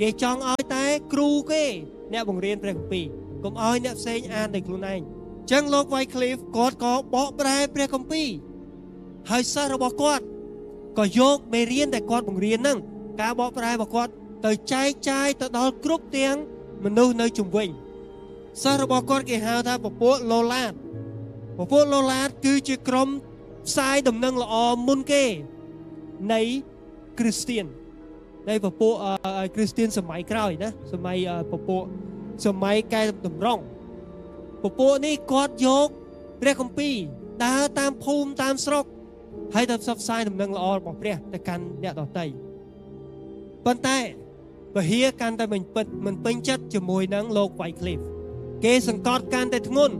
គេចង់ឲ្យតែគ្រូគេអ្នកបង្រៀនព្រះគម្ពីរកុំឲ្យអ្នកផ្សេងអានដោយខ្លួនឯងចឹងលោក Wycliffe គាត់ក៏បកប្រែព្រះគម្ពីរហើយសិស្សរបស់គាត់ក៏យកមេរៀនដែលគាត់បង្រៀនហ្នឹងការបកប្រែរបស់គាត់ទៅចែកចាយទៅដល់គ្រប់ទាំងមនុស្សនៅជុំវិញសិស្សរបស់គាត់គេហៅថាពពួកឡូឡាតគឺជាក្រុមផ្សាយដំណឹងល្អមុនគេនៃគ្រីស្ទៀននៃពពួកគ្រីស្ទៀនសម័យក្រោយណាសម័យពពួកសម័យកែតម្រង់ពពួកនេះគាត់យកព្រះគម្ពីរដើរតាមភូមិតាមស្រុកហើយទៅផ្សព្វផ្សាយដំណឹងល្អរបស់ព្រះទៅកាន់អ្នកដទៃប៉ុន្តែពហិយកាន់តែមិនពេញចិត្តជាមួយនឹងលោក Wycliffe គេសង្កត់កាន់តែធ្ងន់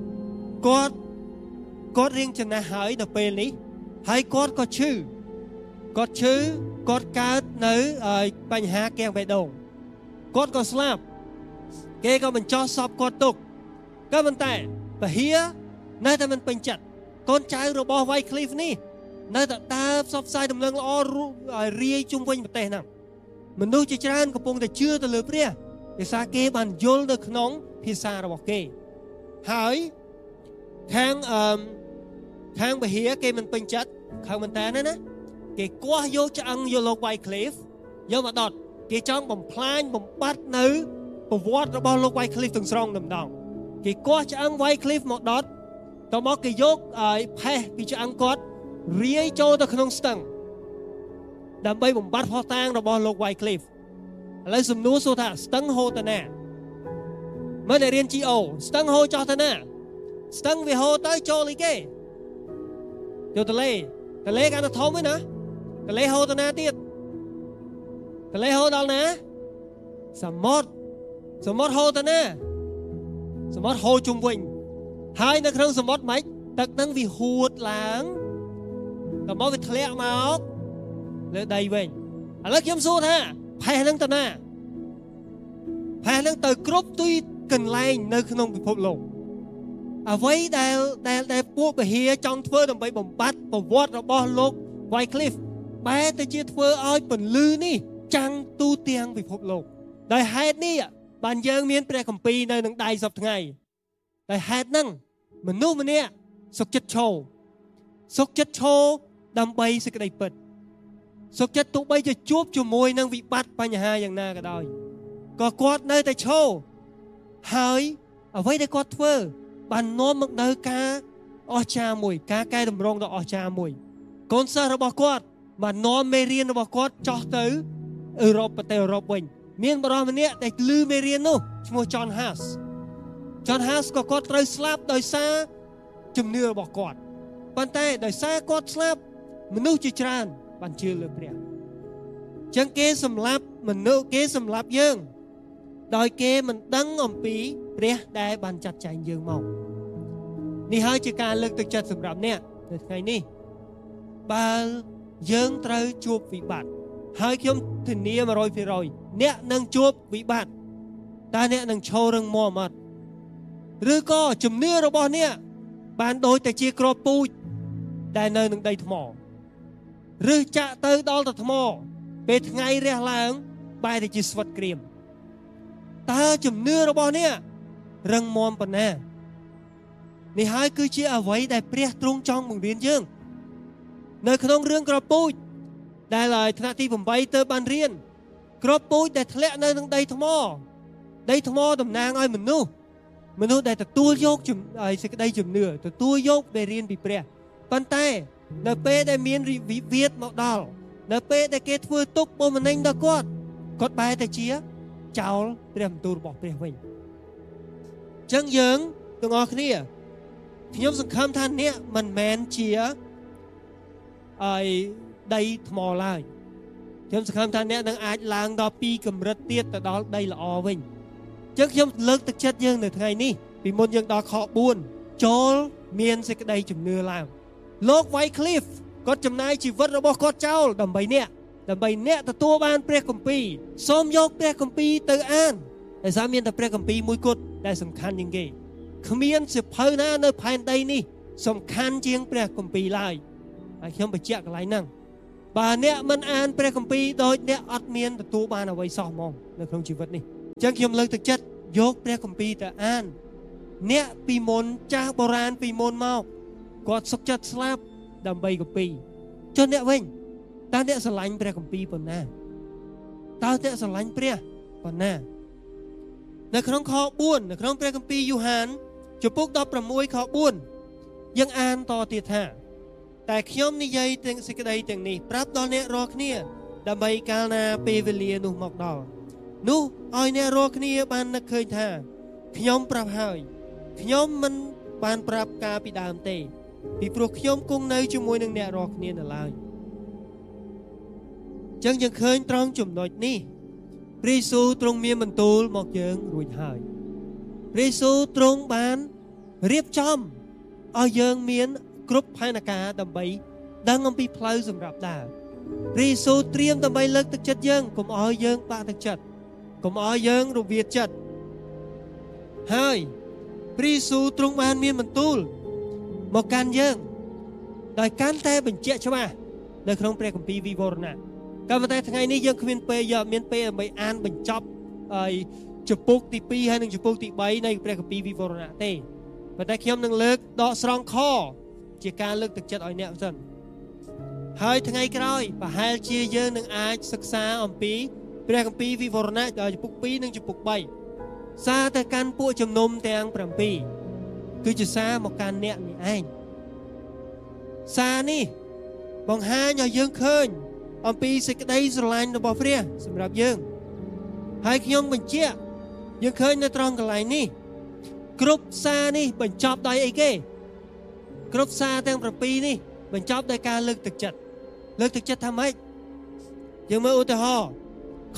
គាត់រៀងចំណាស់ហើយដល់ពេលនេះហើយគាត់ក៏ឈឺគាត់កើតនៅបញ្ហាគាំងបេះដូងគាត់ក៏ស្លាប់គេក៏បញ្ចុះសពគាត់ទុកក៏ប៉ុន្តែពហិយនៅតែមិនពេញចិត្តកូនចៅរបស់ Wycliffe នេះនៅតែដើរផ្សព្វផ្សាយដំណឹងល្អរាយជុំវិញប្រទេសហ្នឹងមនុស្សជាច្រើនកំពុងតែជឿទៅលើព្រះភាសាគេបានយល់នៅក្នុងភាសារបស់គេហើយខាងពហិយគេមិនពេញចិត្តខឹងមែនតើណាគេគាស់យកឆ្អឹងយកលោក Wycliffe យកមកដុតគេចង់បំផ្លាញបំបត្តិនៅប្រវត្តិរបស់លោក Wycliffe ទាំងស្រុងម្ដងគេគាស់ឆ្អឹង Wycliffe មកដុតតមកគេយកផេះពីឆ្អឹងគាត់រាយចូលទៅក្នុងស្ទឹងដើម្បីបំបត្តិផុសតាងរបស់លោក Wycliffe ឥឡូវសំណួរសួរថាស្ទឹងហូរទៅណាមើលតែរៀន GO ស្ទឹងហូរចោះទៅណាស្ទឹងវាហូរទៅចូលអីគេយកទន្លេកាន់តែធំហ្នឹងណាទន្លេហូរទៅណាទៀតទន្លេហូរដល់ណាសមុទ្រហូរទៅណាសមុទ្រហូរជុំវិញហើយនៅក្នុងសមុទ្រមិនទឹកហ្នឹងវាហួតឡើងតមកវាធ្លាក់មកលើដីវិញឥឡូវខ្ញុំសួរថាផេះហ្នឹងទៅណាផេះហ្នឹងទៅគ្រប់ទីកន្លែងនៅក្នុងពិភពលោកអ្វីដែលពួកពហិយចង់ធ្វើដើម្បីបំបត្តិប្រវត្តិរបស់លោក Wycliffe បែរទៅជាធ្វើឲ្យពន្លឺនេះចាំងទូទាំងពិភពលោកដោយហេតុនេះបានយើងមានព្រះគម្ពីរនៅនឹងដៃសពថ្ងៃដោយហេតុហ្នឹងមនុស្សម្នាក់សុខចិត្តឈរដើម្បីសេចក្តីពិតសុខចិត្តទោះបីជាជួបជាមួយនឹងវិបត្តិបញ្ហាយ៉ាងណាក៏ដោយក៏គាត់នៅតែឈរហើយអ្វីដែលគាត់ធ្វើបាននាំមកនៅការអស្ចារ្យមួយការកែតម្រង់ដ៏អស្ចារ្យមួយកូនសិស្សរបស់គាត់បាននាំមេរៀនរបស់គាត់ចោះទៅអឺរ៉ុបប្រទេសអឺរ៉ុបវិញមានបរិសម្នាក់ដែលឮមេរៀននោះឈ្មោះ John Huss ក៏គាត់ត្រូវស្លាប់ដោយសារជំនឿរបស់គាត់ប៉ុន្តែដោយសារគាត់ស្លាប់មនុស្សជាច្រើនបានជឿលើព្រះចឹងគេសម្លាប់មនុស្សគេសម្លាប់យើងដោយគេមិនដឹងអំពីព្រះដែលបានចាត់ចែងយើងមកនេះហើយជាការលើកទឹកចិត្តសម្រាប់អ្នកនៅថ្ងៃនេះបើយើងត្រូវជួបវិបត្តិហើយខ្ញុំធានា 100% អ្នកនឹងជួបវិបត្តិតើអ្នកនឹងឈររឹងមាំអត់ឬក៏ជំនឿរបស់អ្នកបានដូចតែជាគ្រាប់ពូជដែលនៅនឹងដីថ្មឬចាក់ទៅដល់តែថ្មពេលថ្ងៃរះឡើងបែរទៅជាស្វិតក្រៀមតើជំនឿរបស់អ្នករឹងមាំប៉ុណ្ណានេះហើយគឺជាអ្វីដែលព្រះទ្រង់ចង់បង្រៀនយើងនៅក្នុងរឿងគ្រាប់ពូជដែលថ្នាក់ទី8ទៅបានរៀនគ្រាប់ពូជដែលធ្លាក់នៅក្នុងដីថ្មតំណាងឲ្យមនុស្សដែលទទួលយកសេចក្តីជំនឿទទួលយកមេរៀនពីព្រះប៉ុន្តែនៅពេលដែលមានវិវាទមកដល់នៅពេលដែលគេធ្វើទុកបុកម្នេញដល់គាត់បែរទៅជាចោលព្រះបន្ទូលរបស់ព្រះវិញអញ្ចឹងយើងទាំងអស់គ្នាខ្ញុំសង្ឃឹមថាអ្នកមិនមែនជាដីថ្មឡើយខ្ញុំសង្ឃឹមថាអ្នកនឹងអាចឡើងដល់2កម្រិតទៀតទៅដល់ដីល្អវិញអញ្ចឹងខ្ញុំលើកទឹកចិត្តយើងនៅថ្ងៃនេះពីមុនយើងដល់ខ4ចូលមានសេចក្តីជំនឿឡើងលោក Wycliffe គាត់ចំណាយជីវិតរបស់គាត់ចោលដើម្បីអ្នកទទួលបានព្រះគម្ពីរសូមយកព្រះគម្ពីរទៅអានដោយសារមានតែព្រះគម្ពីរមួយគត់ដែលសំខាន់ជាងគេគ្មានសៀវភៅណានៅផែនដីនេះសំខាន់ជាងព្រះគម្ពីរឡើយហើយខ្ញុំបញ្ជាក់កន្លែងហ្នឹង bà nè mình an pre công pi đôi nè ọt miên tụ ban ở vậy sọ mongในក្នុងជីវិតនេះចឹងខ្ញុំលើកទឹកចិត្តយកព្រះគម្ពីរទៅអានអ្នកពីមុនចាស់បុរាណពីមុនមកគាត់សុខចិត្តស្លាប់ដើម្បីគម្ពីរចុះអ្នកវិញតើអ្នកស្រឡាញ់ព្រះគម្ពីរប៉ុណ្ណាតើអ្នកស្រឡាញ់ព្រះប៉ុណ្ណានៅក្នុងខ4នៅក្នុងព្រះគម្ពីរយូហានជំពូក16ខ4យើងអានតទៀតថាតែខ្ញុំនិយាយទាំងសេចក្តីទាំងនេះប្រាប់ដល់អ្នករាល់គ្នាដើម្បីកាលណាពេលវេលានោះមកដល់នោះឲ្យអ្នករាល់គ្នាបាននឹកឃើញថាខ្ញុំប្រាប់ហើយខ្ញុំមិនបានប្រាប់កាលពីដើមទេពីព្រោះខ្ញុំគង់នៅជាមួយនឹងអ្នករាល់គ្នានៅឡើយចឹងយើងឃើញត្រង់ចំណុចនេះព្រះយេស៊ូវទ្រង់មានបន្ទូលមកយើងរួចហើយព្រះយេស៊ូវទ្រង់បានរៀបចំឲ្យយើងមានគ្រប់ផែនការដើម្បីដឹងអំពីផ្លូវសម្រាប់ដើរព្រះយេស៊ូវត្រៀមដើម្បីលើកទឹកចិត្តយើងកុំឲ្យយើងបាក់ទឹកចិត្តកុំឲ្យយើងរវិតចិត្តហើយព្រះយេស៊ូវទ្រង់បានមានបន្ទូលមកកាន់យើងដោយកាន់តែបញ្ជាក់ច្បាស់នៅក្នុងព្រះគម្ពីរវិវរណៈក៏ប៉ុន្តែថ្ងៃនេះយើងគ្មានពេលយកមានពេលដើម្បីអានបញ្ចប់ហើយជំពូកទី2ហើយនិងជំពូកទី3នៃព្រះគម្ពីរវិវរណៈទេប៉ុន្តែខ្ញុំនឹងលើកដកស្រង់ខជាការលើកទឹកចិត្តឲ្យអ្នកសិនហើយថ្ងៃក្រោយប្រហែលជាយើងនឹងអាចសិក្សាអំពីព្រះគម្ពីរវិវរណៈដល់ជំពូក2និងជំពូក3សារទៅកាន់ពួកជំនុំទាំង7គឺជាសារមកកាន់អ្នកនេះឯងសារនេះបង្ហាញឲ្យយើងឃើញអំពីសេចក្តីស្រឡាញ់របស់ព្រះសម្រាប់យើងហើយខ្ញុំបញ្ជាក់យើងឃើញនៅត្រង់កន្លែងនេះគ្រប់សារនេះបញ្ចប់ដោយអីគេគ្រប់សារទាំង7នេះបញ្ចប់ដោយការលើកទឹកចិត្តថាម៉េចយើងមើលឧទាហរណ៍ខ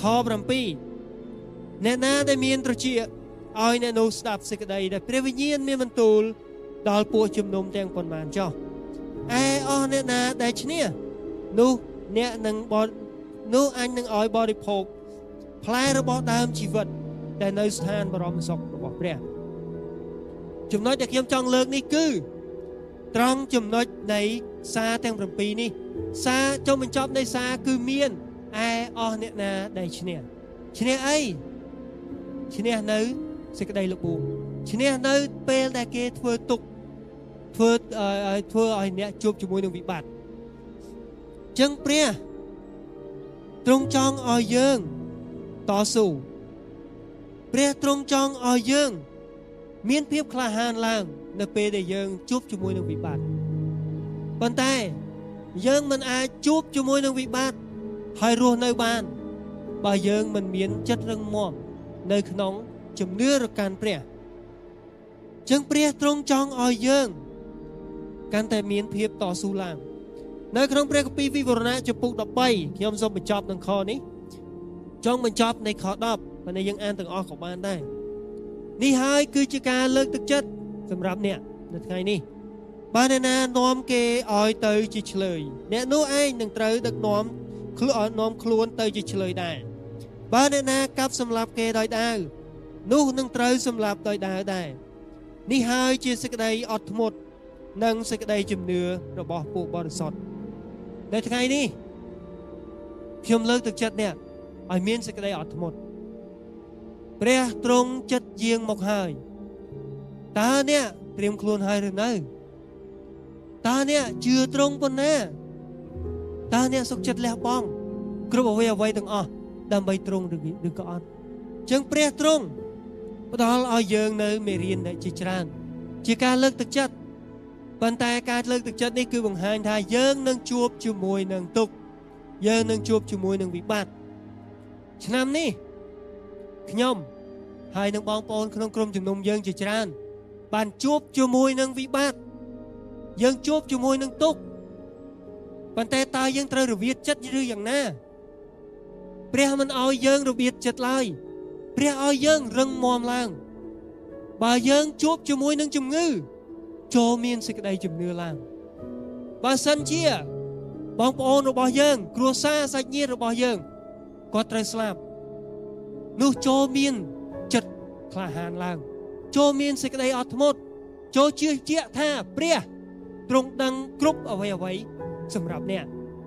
7អ្នកណាដែលមានត្រចៀកឲ្យអ្នកនោះស្ដាប់សេចក្តីដែលព្រះវិញ្ញាណមានបន្ទូលដល់ពួកជំនុំទាំងប៉ុន្មានចុះឯអស់អ្នកណាដែលឈ្នះនោះអ្នកនឹងនោះអញនឹងឲ្យបរិភោគផ្លែរបស់ដើមជីវិតដែលនៅស្ថានបរមសុខរបស់ព្រះចំណុចដែលខ្ញុំចង់លើកនេះគឺត្រង់ចំណុចនៃសារទាំង7នេះសារចុងបញ្ចប់នៃសារគឺមានឯអស់អ្នកណាដែលឈ្នះអីឈ្នះនៅសេចក្តីល្បួងឈ្នះនៅពេលដែលគេធ្វើទុក្ខធ្វើឲ្យអ្នកជួបជាមួយនឹងវិបត្តិចឹងព្រះទ្រង់ចង់ឲ្យយើងតស៊ូព្រះទ្រង់ចង់ឲ្យយើងមានភាពក្លាហានឡើងនៅពេលដែលយើងជួបជាមួយនឹងវិបត្តិប៉ុន្តែយើងមិនអាចជួបជាមួយនឹងវិបត្តិហើយរស់នៅបានបើយើងមិនមានចិត្តរឹងមាំនៅក្នុងជំនឿរកាន់ព្រះចឹងព្រះទ្រង់ចង់ឲ្យយើងកាន់តែមានភាពតស៊ូឡើងនៅក្នុងព្រះគម្ពីរវិវរណៈជំពូក13ខ្ញុំសូមបញ្ចប់នឹងខនេះចង់បញ្ចប់នៃខ10ប៉ុន្តែយើងអានទាំងអស់ក៏បានដែរនេះហើយគឺជាការលើកទឹកចិត្តសម្រាប់អ្នកនៅថ្ងៃនេះបើអ្នកណានាំគេឲ្យទៅជាឆ្លើយអ្នកនោះឯងនឹងត្រូវដឹកនាំខ្លួនទៅជាឆ្លើយដែរបើអ្នកណាកាប់សម្លាប់គេដោយដាវនោះនឹងត្រូវសម្លាប់ដោយដាវដែរនេះហើយជាសេចក្តីអត់ធ្មត់និងសេចក្តីជំនឿរបស់ពួកបរិសុទ្ធនៅថ្ងៃនេះខ្ញុំលើកទឹកចិត្តអ្នកឲ្យមានសេចក្តីអត់ធ្មត់ព្រះទ្រង់ចិត្តយាងមកហើយតើអ្នកត្រៀមខ្លួនហើយឬនៅតើអ្នកជឿទ្រង់ប៉ុណ្ណាតើអ្នកសុខចិត្តលះបង់គ្រប់អ្វីទាំងអស់ដើម្បីទ្រង់ឬក៏អត់ចឹងព្រះទ្រង់ផ្ដល់ឲ្យយើងនៅមេរៀនដែលជាច្រើនជាការលើកទឹកចិត្តប៉ុន្តែការលើកទឹកចិត្តនេះគឺបង្ហាញថាយើងនឹងជួបជាមួយនឹងទុក្ខយើងនឹងជួបជាមួយនឹងវិបត្តិឆ្នាំនេះខ្ញុំហើយនឹងបងប្អូនក្នុងក្រុមជំនុំយើងជាច្រើនបានជួបជាមួយនឹងវិបត្តិយើងជួបជាមួយនឹងទុក្ខប៉ុន្តែតើយើងត្រូវរវិតចិត្តឬយ៉ាងណាព្រះមិនឲ្យយើងរវិតចិត្តឡើយព្រះឲ្យយើងរឹងមាំឡើងបើយើងជួបជាមួយនឹងជំងឺចូលមានសេចក្តីជំនឿឡើងបើសិនជាបងប្អូនរបស់យើងគ្រួសារសាច់ញាតិរបស់យើងគាត់ត្រូវស្លាប់នោះចូលមានចិត្តក្លាហានឡើងចូលមានសេចក្តីអត់ធ្មត់ចូលជឿជាក់ថាព្រះទ្រង់ដឹងគ្រប់អ្វីសម្រាប់អ្នក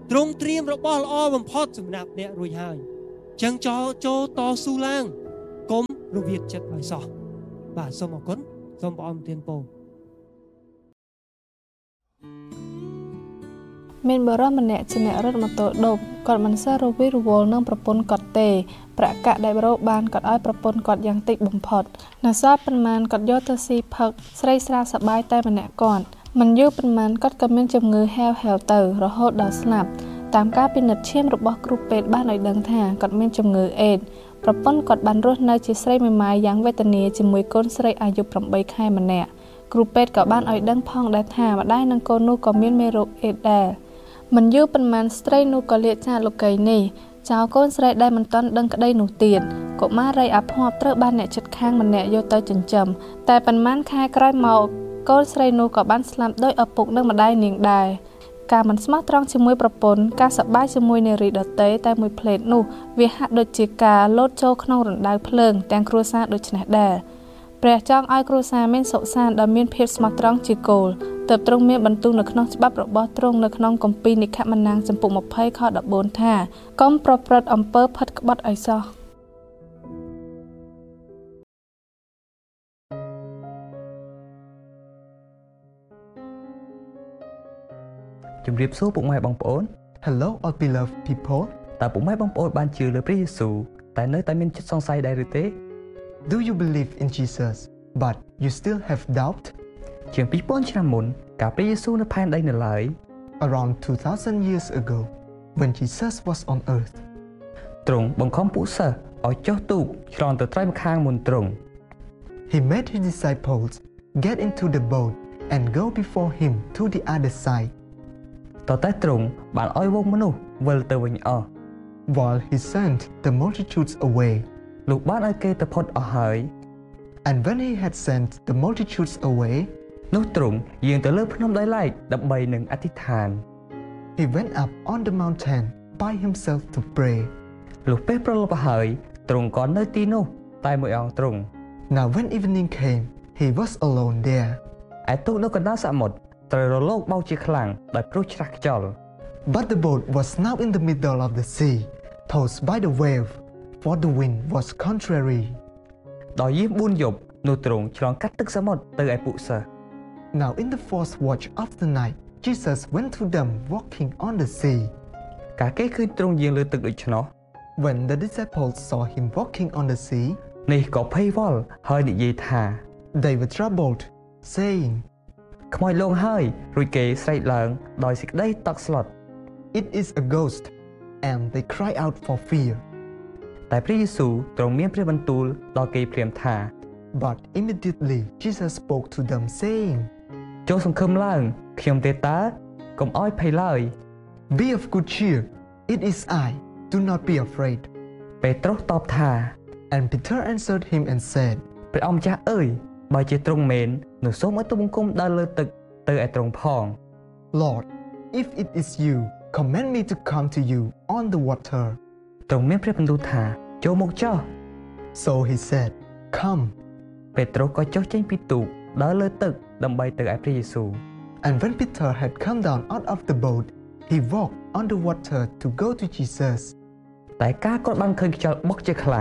ទ្រង់ត្រៀមរបស់ល្អបំផុតសម្រាប់អ្នករួចហើយចឹងចូលតស៊ូឡើងកុំរវិតចិត្តឲ្យសោះបាទសូមអរគុណសូមព្រះអង្គប្រទានពរមានបរិមម្នាក់ជាអ្នករត់ម៉ូតូដប់គាត់មិនសូវរវីរវល់នឹងប្រពន្ធគាត់ទេប្រាក់កាក់ដែលរកបានគាត់ឲ្យប្រពន្ធគាត់យ៉ាងតិចបំផុតនៅសល់ប៉ុន្មានគាត់យកទៅស៊ីផឹកស្រីស្រាលសប្បាយតែម្នាក់គាត់មិនយូរប៉ុន្មានគាត់ក៏មានជំងឺហែវទៅរហូតដល់ស្លាប់តាមការពិនិត្យឈាមរបស់គ្រូពេទ្យបានឲ្យដឹងថាគាត់មានជំងឺអេដស៍ប្រពន្ធគាត់បានរស់នៅជាស្រីមេម៉ាយយ៉ាងវេទនាជាមួយកូនស្រីអាយុ8 ខែម្នាក់គ្រូពេទ្យក៏បានឲ្យដឹងផងដែរថាម្ដាយនិងកូននោះក៏មានមេរោគអេដស៍ដែរមិនយូរប៉ុន្មានស្ត្រីនោះក៏លាចាកលោកីនេះចោលកូនស្រីដែលមិនទាន់ដឹងក្តីនោះទៀតកុមារីអាភ័ព្វត្រូវបានអ្នកជិតខាងម្នាក់យកទៅចិញ្ចឹមតែប៉ុន្មានខែក្រោយមកកូនស្រីនោះក៏បានស្លាប់ដោយឪពុកនិងម្ដាយនាងដែរការមិនស្មោះត្រង់ជាមួយប្រពន្ធការសប្បាយជាមួយនារីដទៃតែមួយភ្លែតនោះវាហាក់ដូចជាការលោតចូលក្នុងរណ្ដៅភ្លើងទាំងគ្រួសារដូចនេះដែរព្រះចង់ឲ្យគ្រួសារមានសុខសាន្តដែលមានភាពស្មោះត្រង់ជាគោលទើបទ្រង់មានបន្ទូលនៅក្នុងច្បាប់របស់ទ្រង់នៅក្នុងគម្ពីរនិក្ខមណាងចំពុក20ខ14ថាកុំប្រព្រឹត្តអំពើផិតក្បត់ឲ្យសោះជំរាបសួរពុកម៉ែបងប្អូន Hello all beloved people តើពុកម៉ែបងប្អូនបានជឿលើព្រះយេស៊ូវតែនៅតែមានចិត្តសង្ស័យដែរឬទេ Do you believe in Jesus but you still have doubt ជាង2000ឆ្នាំមុនកាលព្រះយេស៊ូវនៅផែនដីនៅឡើយ Around 2000 years ago when Jesus was on earth ទ្រង់បង្ខំពួកសិស្សឲ្យចុះទូកឆ្លងទៅត្រើយម្ខាងមុនទ្រង់ He made his disciples get into the boat and go before him to the other side តតែទ្រង់បានឲ្យវងមនុស្សវិលទៅវិញអស់ while he sent the multitudes away លោកបានឲ្យគេទៅផុតអស់ហើយ and when he had sent the multitudes away នោះទ្រង់យាងទៅលើភ្នំដោយឡែកដើម្បីនឹងអធិដ្ឋាន he went up on the mountain by himself to pray លុះពេលប្រលប់ហើយទ្រង់ក៏នៅទីនោះតែមួយអង្គទ្រង់ Now when evening came he was alone there ឯទូកនៅកណ្ដាលសមុទ្រត្រូវរលកបោកជាខ្លាំងដោយព្រោះច្រាស់ខ្យល់ But the boat was now in the middle of the sea tossed by the wave for the wind was contrary ដល់យាម4យប់នោះទ្រង់ឆ្លងកាត់ទឹកសមុទ្រទៅឯពួកសិស្ស Now in the fourth watch of the night Jesus went to them walking on the sea កាលគេឃើញទ្រង់យាងលើទឹកដូច្នោះ When the disciples saw him walking on the sea នេះក៏ភ័យវល់ហើយនិយាយថា They were troubled saying ខ្មោចលងហើយរួចគេស្រែកឡើងដោយសេចក្តីតក់ស្លុត It is a ghost and they cry out for fear តែព្រះយេស៊ូវទ្រង់មានព្រះបន្ទូលដល់គេព្រាមថា But immediately Jesus spoke to them saying ចូលសង្ឃឹមឡើងខ្ញុំទេតើកុំឲ្យភ័យឡើយ Be of good cheer it is I do not be afraid ពេត្រុសតបថា And Peter answered him and said ព្រះអង្គម្ចាស់អើយបើជាទ្រង់មែននោះសូមឲ្យទូលបង្គំដើរលើទឹកទៅឯទ្រង់ផង Lord if it is you command me to come to you on the water ទ្រង់មានព្រះបន្ទូលថាចូលមកចុះ So he said come ពេត្រុសក៏ចុះចេញពីទូកដើរលើទឹកដើម្បីទៅឯព្រះយេស៊ូវ And when Peter had come down out of the boat he walked on the water to go to Jesus តែការគាត់បានឃើញខ្យល់បុកជាខ្លាំង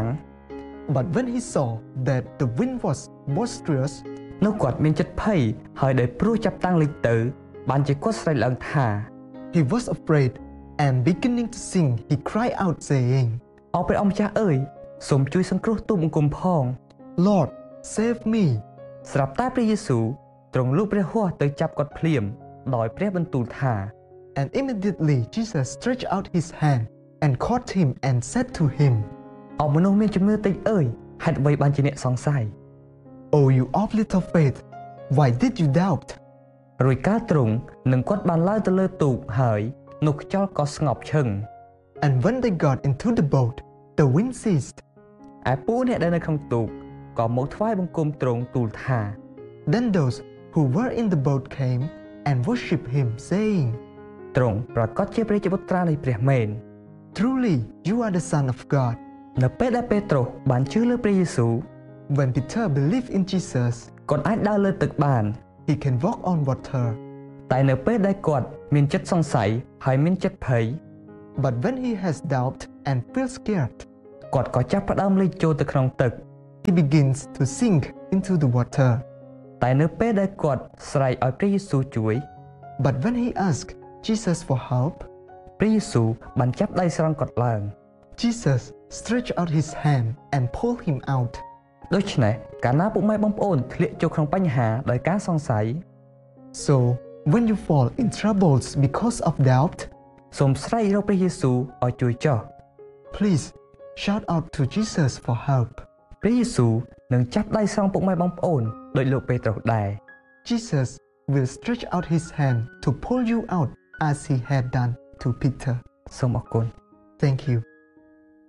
But when he saw that the wind was boisterous នោះគាត់មានចិត្តភ័យហើយដោយព្រោះចាប់តាំងលេចទៅបានជាគាត់ស្រែកឡើងថា He was afraid and beginning to sing he cried out saying អោព្រះអង្គម្ចាស់អើយសូមជួយសង្គ្រោះទូលបង្គំផង Lord save me ស្រាប់តែព្រះយេស៊ូវទ្រង់លូកព្រះហស្ថទៅចាប់គាត់ភ្លាមដោយព្រះបន្ទូលថា And immediately Jesus stretched out his hand and caught him and said to him អោមនុស្សមានជំនឿតិចអើយហេតុអ្វីបានជាអ្នកសង្ស័យ Oh you of little faith why did you doubt រួចកាលទ្រង់នឹងគាត់បានឡើងទៅលើទូកហើយនោះខ្យល់ក៏ស្ងប់ឈឹង And when they got into the boat the wind ceased ឯពួកអ្នកដែលនៅក្នុងទូកក៏មកថ្វាយបង្គំទ្រង់ទូលថា Then those who were in the boat came and worshipped him saying ទ្រង់ប្រកាសជាព្រះជាបុត្រានៃព្រះមែន Truly you are the son of God នៅពេលដែលពេត្រុសបានជឿលើព្រះយេស៊ូវ When Peter believed in Jesus គាត់អាចដើរលើទឹកបាន he can walk on water តែនៅពេលដែលគាត់មានចិត្តសង្ស័យហើយមានចិត្តភ័យ But when he has doubt and feels scared, គាត់ក៏ចាប់ផ្ដើមលិចចូលទៅក្នុងទឹក he begins to sink into the water. តែនៅពេលដែលគាត់ស្រែកឲ្យព្រះយេស៊ូវជួយ But when he asks Jesus for help, ព្រះយេស៊ូវបានចាប់ដៃស្រង់គាត់ឡើង Jesus stretched out his hand and pulled him out. ដូច្នេះកាលណាពុកម៉ែបងប្អូនធ្លាក់ចូលក្នុងបញ្ហាដោយការសង្ស័យ So, when you fall in troubles because of doubt, សូមស្រែករកព្រះយេស៊ូវឲ្យជួយចុះ please shout out to Jesus for help. ព្រះយេស៊ូវនឹងចាប់ដៃស្រង់ពុកម៉ែបងប្អូនដោយលោកពេត្រុសដែរ Jesus will stretch out his hand to pull you out as he had done to Peter. សូមអរគុណ Thank you.